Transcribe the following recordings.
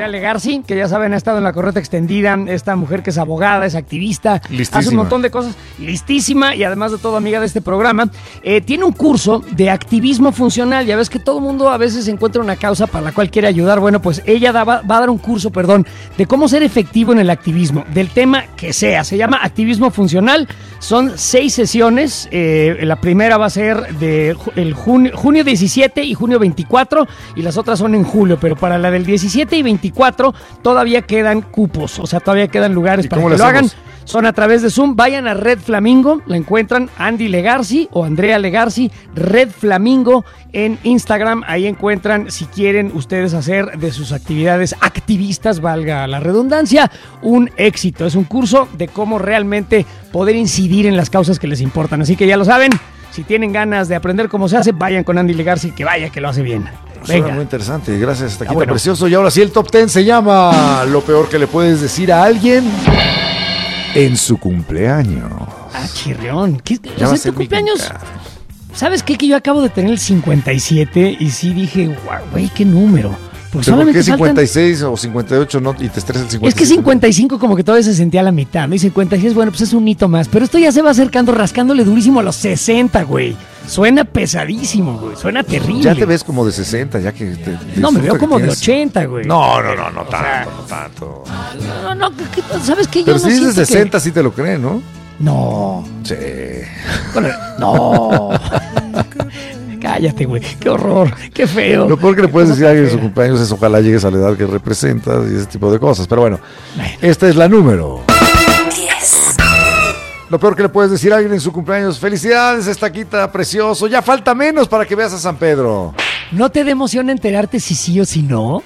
Andrea Legarci, que ya saben, ha estado en La Correcta Extendida, esta mujer que es abogada, es activista, listísima, hace un montón de cosas, listísima y además de todo amiga de este programa. Tiene un curso de activismo funcional. Ya ves que todo el mundo a veces encuentra una causa para la cual quiere ayudar. Bueno, pues ella va a dar un curso, de cómo ser efectivo en el activismo, del tema que sea. Se llama Activismo Funcional. Son 6 sesiones. La primera va a ser de junio 17 y junio 24 y las otras son en julio, pero para la del 17 y 24 todavía quedan cupos, o sea, todavía quedan lugares para que lo hagan. Son a través de Zoom. Vayan a Red Flamingo, la encuentran Andy Legarci o Andrea Legarci, Red Flamingo en Instagram. Ahí encuentran, si quieren ustedes hacer de sus actividades activistas, valga la redundancia, un éxito. Es un curso de cómo realmente poder incidir en las causas que les importan. Así que ya lo saben, si tienen ganas de aprender cómo se hace, vayan con Andy Legarci, que vaya que lo hace bien. Suena muy interesante, gracias, Taquita Precioso. Y ahora sí, el Top 10 se llama Lo peor que le puedes decir a alguien en su cumpleaños. Ah, chirrión. O sea, tu cumpleaños. ¿Sabes qué? Que yo acabo de tener el 57 y sí dije, guau, güey, qué número. Porque ¿por qué 56 o 58 no, y te estresa el 55? Es que 55 como que todavía se sentía a la mitad, ¿no? Y 56, bueno, pues es un hito más. Pero esto ya se va acercando, rascándole durísimo a los 60, güey. Suena pesadísimo, güey. Suena terrible. Ya te ves como de 60, ya que... No, me veo como de 80, güey. No tanto. No, ¿sabes qué? Pero si dices 60 sí te lo creen, ¿no? No. Sí. Bueno, no. Cállate, güey. Qué horror. Qué feo. Lo peor que le puedes decir a alguien en su cumpleaños es ojalá llegues a la edad que representas y ese tipo de cosas. Pero bueno, esta es la número 10. Lo peor que le puedes decir a alguien en su cumpleaños: felicidades, Taquita Precioso. Ya falta menos para que veas a San Pedro. ¿No te da emoción enterarte si sí o si no?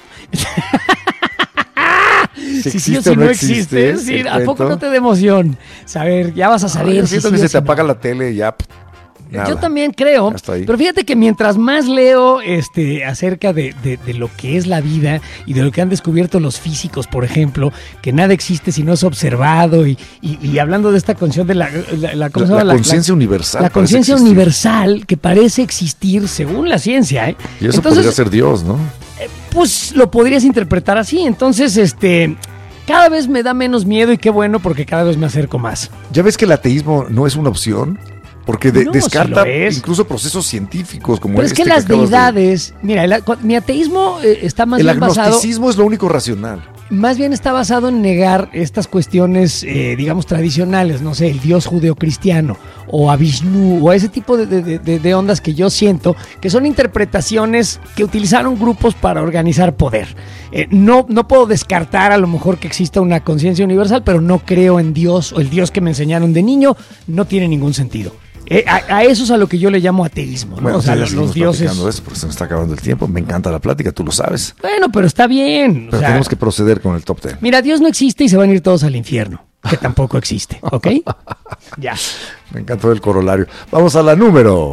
Si sí o si no existe. Sí, ¿a poco no te da emoción saber? Ya vas a saber. Yo siento que se te apaga la tele y ya... Nada. Yo también creo, pero fíjate que mientras más leo acerca de lo que es la vida y de lo que han descubierto los físicos, por ejemplo, que nada existe si no es observado, y hablando de esta concepción de la conciencia universal. La conciencia universal que parece existir según la ciencia. Y eso podría ser Dios, ¿no? Pues lo podrías interpretar así. Entonces, cada vez me da menos miedo y qué bueno, porque cada vez me acerco más. ¿Ya ves que el ateísmo no es una opción? Porque descarta si incluso procesos científicos como pero es que las deidades... Mira, mi ateísmo está más bien basado... El agnosticismo es lo único racional. Más bien está basado en negar estas cuestiones, digamos, tradicionales. No sé, el dios judeocristiano o a Vishnu o ese tipo de ondas que yo siento que son interpretaciones que utilizaron grupos para organizar poder. No puedo descartar a lo mejor que exista una conciencia universal, pero no creo en Dios, o el Dios que me enseñaron de niño no tiene ningún sentido. A eso es a lo que yo le llamo ateísmo, ¿no? Bueno, o sea, los dioses. Eso porque se me está acabando el tiempo. Me encanta la plática, tú lo sabes. Bueno, pero está bien. Pero tenemos que proceder con el top 10. Mira, Dios no existe y se van a ir todos al infierno, que tampoco existe, ¿ok? Ya. Me encantó el corolario. Vamos a la número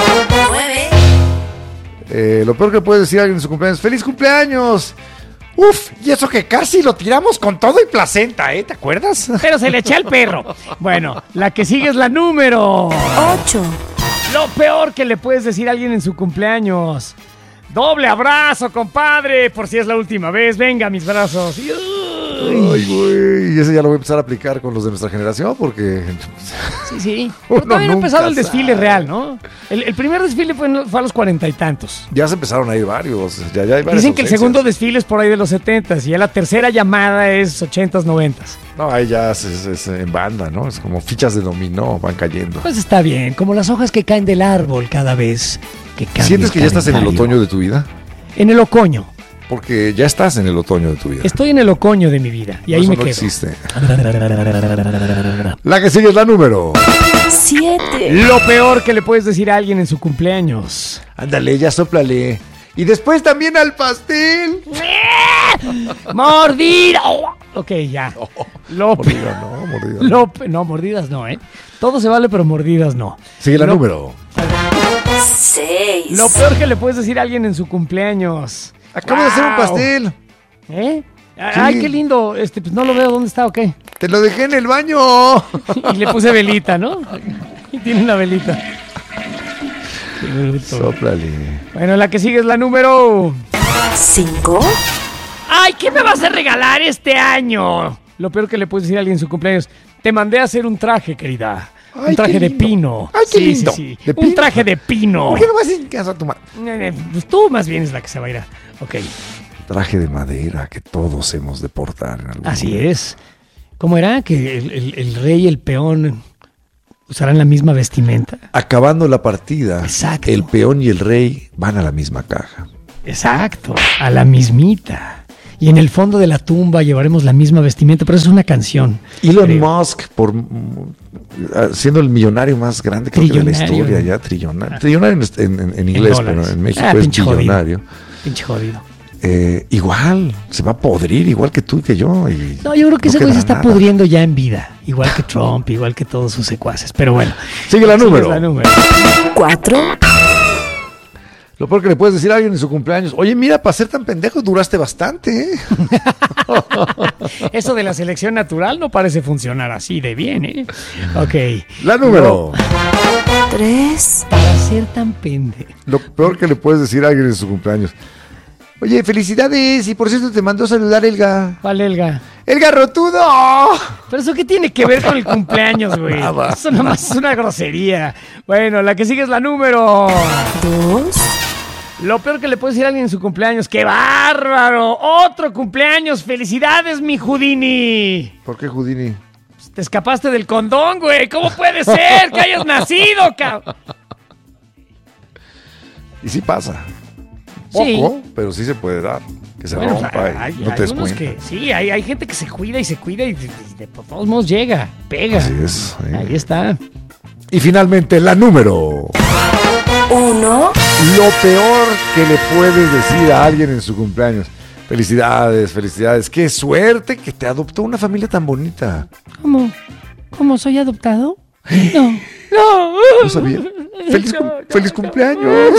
9. Lo peor que puede decir alguien en su cumpleaños: ¡feliz cumpleaños! Uf, y eso que casi lo tiramos con todo y placenta, ¿te acuerdas? Pero se le eché al perro. Bueno, la que sigue es la número 8. Lo peor que le puedes decir a alguien en su cumpleaños: doble abrazo, compadre, por si es la última vez. Venga, mis brazos. Ay, güey, y ese ya lo voy a empezar a aplicar con los de nuestra generación porque... Sí. Pero todavía no ha empezado el desfile real, ¿no? El primer desfile fue a los 40 y tantos. Ya se empezaron a ir varios. Ya hay varias. Dicen que el segundo desfile es por ahí de los 70s y ya la tercera llamada es 80s, 90s. No, ahí ya es en banda, ¿no? Es como fichas de dominó, van cayendo. Pues está bien, como las hojas que caen del árbol cada vez que cambia. ¿Sientes que ya estás en el otoño de tu vida? En el ocoño. Porque ya estás en el otoño de tu vida. Estoy en el ocoño de mi vida y ahí me quedo. Existe. La que sigue es la número 7. Lo peor que le puedes decir a alguien en su cumpleaños: ándale, ya sóplale. Y después también al pastel. ¡Mordida! Ok, ya. Mordidas no, ¿eh? Todo se vale, pero mordidas no. Sigue la número 6. Lo peor que le puedes decir a alguien en su cumpleaños: acabo de hacer un pastel. Ay, qué lindo. Pues no lo veo. ¿Dónde está o qué? Te lo dejé en el baño. Y le puse velita, ¿no? Y tiene una velita. Sóplale. Bueno, la que sigue es la número 5. ¡Ay, qué me vas a regalar este año! Lo peor que le puedes decir a alguien en su cumpleaños. Te mandé a hacer un traje, querida. Ay, un traje qué de lindo. pino. Ay, qué Sí, lindo. sí. ¿De Un pino? traje de pino. ¿Por qué no vas a caso a tu madre? Pues tú más bien es la que se va a ir a... Ok, Traje de madera que todos hemos de portar en algún así momento. es. ¿Cómo era? Que el rey y el peón usarán la misma vestimenta. Acabando la partida, Exacto. el peón y el rey van a la misma caja. Exacto, a la mismita. Y en el fondo de la tumba llevaremos la misma vestimenta, pero eso es una canción. Elon creo. Musk, siendo el millonario más grande creo que de la Trillonario. historia, ya trillonario. Trillonario en inglés, pero dólares. en México es pinche jodido. millonario. Pinche jodido. Igual, se va a podrir, igual que tú y que yo. Y No, yo creo que ese güey quedará se está nada. pudriendo ya en vida. Igual que Trump, igual que todos sus secuaces. Pero bueno. Sigue la número. La número. 4, Lo peor que le puedes decir a alguien en su cumpleaños, oye, mira, para ser tan pendejo duraste bastante, ¿eh? Eso de la selección natural no parece funcionar así de bien, ¿eh? Ok. La número. 3, Para ser tan pendejo. Lo peor que le puedes decir a alguien en su cumpleaños. Oye, felicidades, y por cierto te mandó a saludar Elga. ¿Cuál, Elga? ¡El garrotudo! Pero eso qué tiene que ver con el cumpleaños, güey. Nada. Eso nada más es una grosería. Bueno, la que sigue es la número. 2, Lo peor que le puede decir a alguien en su cumpleaños. ¡Qué bárbaro! ¡Otro cumpleaños! ¡Felicidades, mi Houdini! ¿Por qué Houdini? Te escapaste del condón, güey. ¿Cómo puede ser que hayas nacido, cabrón? Y sí pasa. Sí. Poco, pero sí se puede dar. Que se Bueno, rompa y hay no te des unos cuenta. que sí, hay gente que se cuida y de todos modos llega, pega. Así es. Ahí está. Y finalmente la número. 1, Lo peor que le puedes decir a alguien en su cumpleaños. Felicidades, felicidades. Qué suerte que te adoptó una familia tan bonita. ¿Cómo? ¿Cómo soy adoptado? No. No. No sabía. Feliz cumpleaños.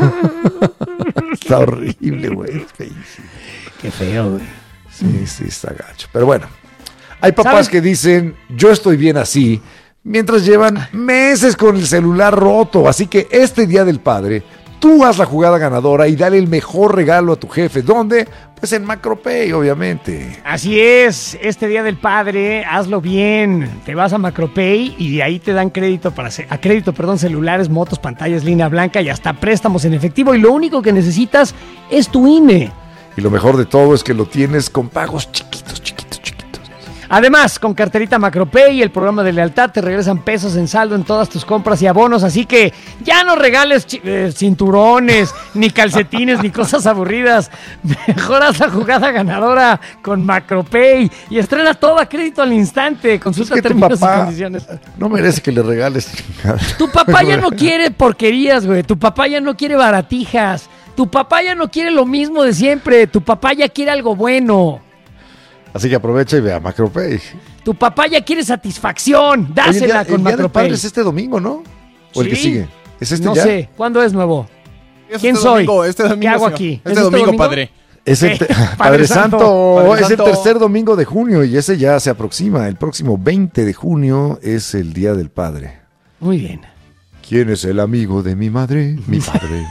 Está horrible, güey. Feísimo. Qué feo, güey. Sí, está gacho. Pero bueno, hay papás ¿Sabes? que dicen, yo estoy bien así, mientras llevan meses con el celular roto. Así que este Día del Padre, tú haz la jugada ganadora y dale el mejor regalo a tu jefe. ¿Dónde? Pues en Macropay, obviamente. Así es, este Día del Padre, hazlo bien. Te vas a Macropay y ahí te dan crédito celulares, motos, pantallas, línea blanca y hasta préstamos en efectivo. Y lo único que necesitas es tu INE. Y lo mejor de todo es que lo tienes con pagos chiquitos. Además, con carterita Macropay y el programa de lealtad te regresan pesos en saldo en todas tus compras y abonos, así que ya no regales cinturones, ni calcetines, ni cosas aburridas. Mejor haz la jugada ganadora con Macropay y estrena todo a crédito al instante. Consulta Es que tu términos y papá condiciones. no merece que le regales. Tu papá ya no quiere porquerías, güey. Tu papá ya no quiere baratijas. Tu papá ya no quiere lo mismo de siempre. Tu papá ya quiere algo bueno. Así que aprovecha y ve a Macropay. Tu papá ya quiere satisfacción. Oye, Dásela el con Día del Macropay. Padre es este domingo, ¿no? ¿O el que Sí. sigue? ¿Es este No ya? sé. ¿Cuándo es nuevo? Es ¿Quién este soy? domingo, este domingo, ¿Qué hago señor. aquí? ¿Es Este domingo, padre. Es el ¿Qué? Padre Santo, Padre es el Santo. tercer domingo de junio y ese ya se aproxima. El próximo 20 de junio es el Día del Padre. Muy bien. ¿Quién es el amigo de mi madre? Mi padre.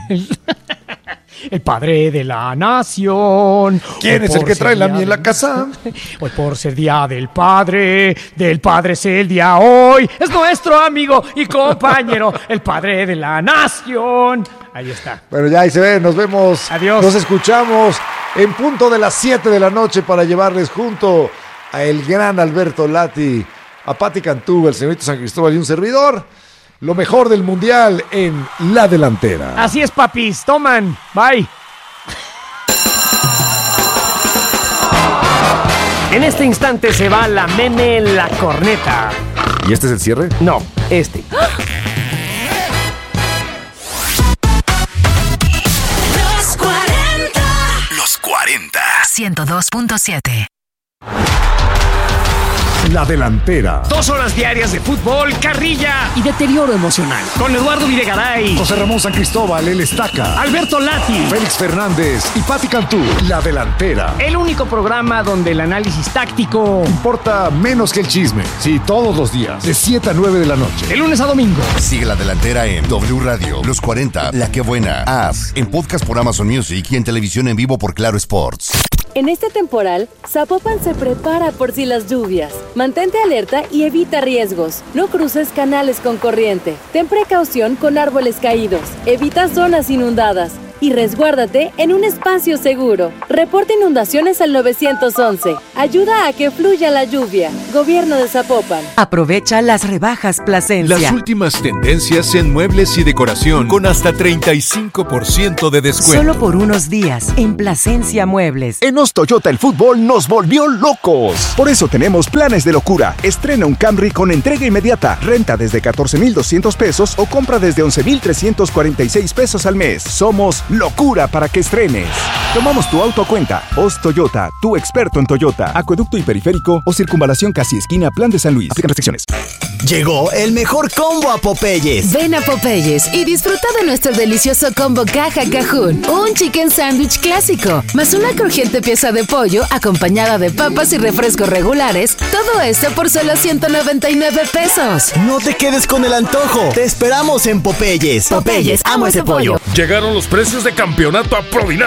El padre de la nación. ¿Quién Hoy es el por que ser trae la día miel a del- casa? Hoy por ser día del padre es el día hoy. Es nuestro amigo y compañero, el padre de la nación. Ahí está. Bueno, ya ahí se ve, nos vemos. Adiós. Nos escuchamos en punto de las 7 de la noche para llevarles junto a el gran Alberto Lati, a Pati Cantú, el señorito San Cristóbal y un servidor. Lo mejor del mundial en La Delantera. Así es, papis. Toman. Bye. En este instante se va la meme la corneta. ¿Y este es el cierre? No, este. los 40, Los 40. 102.7. La Delantera. 2 horas diarias de fútbol, carrilla y deterioro emocional. Con Eduardo Videgaray, José Ramón San Cristóbal, el Estaca. Alberto Lati. Félix Fernández y Pati Cantú. La Delantera. El único programa donde el análisis táctico, Importa menos que el chisme. Sí, todos los días. De 7 a 9 de la noche. de lunes a domingo. Sigue La Delantera en W Radio, Los 40, La Que Buena, As, en podcast por Amazon Music y en televisión en vivo por Claro Sports. En este temporal, Zapopan se prepara por si las lluvias. Mantente alerta y evita riesgos. No cruces canales con corriente. Ten precaución con árboles caídos. Evita zonas inundadas. Y resguárdate en un espacio seguro. Reporta inundaciones al 911. Ayuda a que fluya la lluvia. Gobierno de Zapopan. Aprovecha las rebajas Plasencia. Las últimas tendencias en muebles y decoración con hasta 35% de descuento. Solo por unos días en Plasencia Muebles. En Os Toyota el fútbol nos volvió locos. Por eso tenemos planes de locura. Estrena un Camry con entrega inmediata. Renta desde 14,200 pesos o compra desde 11,346 pesos al mes. Somos locura para que estrenes. Tomamos tu auto a cuenta. Os Toyota, tu experto en Toyota. Acueducto y periférico o circunvalación casi esquina Plan de San Luis. Aplican restricciones. Llegó el mejor combo a Popeyes. Ven a Popeyes y disfruta de nuestro delicioso combo Caja Cajún. Un chicken sandwich clásico, más una crujiente pieza de pollo acompañada de papas y refrescos regulares. Todo esto por solo 199 pesos. No te quedes con el antojo. Te esperamos en Popeyes. Popeyes, amo ese pollo. Llegaron los precios de campeonato a Prodina.